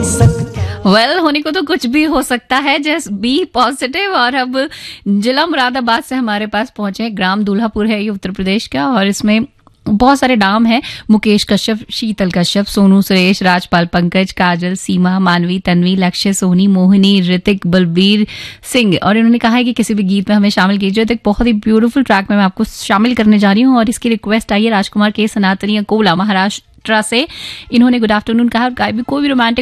होने को तो कुछ भी हो सकता है, जस्ट बी पॉजिटिव। और अब जिला मुरादाबाद से हमारे पास पहुंचे ग्राम दूल्हापुर है ये उत्तर प्रदेश का, और इसमें बहुत सारे नाम हैं। मुकेश कश्यप, शीतल कश्यप, सोनू सुरेश, राजपाल पंकज, काजल, सीमा, मानवी, तन्वी, लक्ष्य, सोनी, मोहिनी, ऋतिक, बलबीर सिंह। और इन्होंने कहा है कि किसी भी गीत में हमें शामिल कीजिए। तो एक बहुत ही ब्यूटीफुल ट्रैक में मैं आपको शामिल करने जा रही हूँ, और इसकी रिक्वेस्ट आई है राजकुमार के, सनातनी, अकोला, महाराष्ट्र से। इन्होंने गुड आफ्टरनून कहा, कोई भी रोमांटिक